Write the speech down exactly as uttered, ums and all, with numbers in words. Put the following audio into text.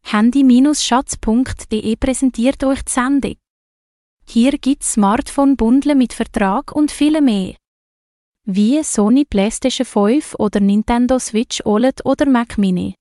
Handy Schatz punkt de präsentiert euch die Sendung. Hier gibt's Smartphone-Bundle mit Vertrag und viel mehr. Wie Sony PlayStation fünf oder Nintendo Switch O L E D oder Mac Mini.